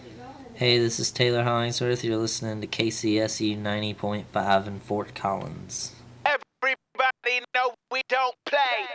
Hey, this is Taylor Hollingsworth. You're listening to KCSU 90.5 in Fort Collins. Everybody know we don't play.